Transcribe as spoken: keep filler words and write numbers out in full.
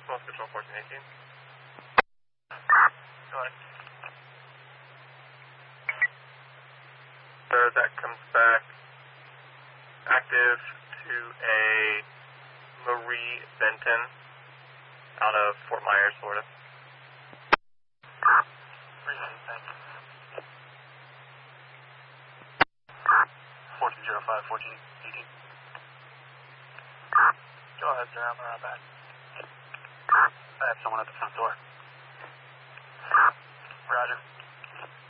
Response Control fourteen eighteen. Go ahead. Sir, that comes back active to a Marie Benton out of Fort Myers, Florida. Appreciate it, thank you. fourteen oh five, fourteen eighteen. Go ahead, sir, I'm around back. I have someone at the front door. Roger.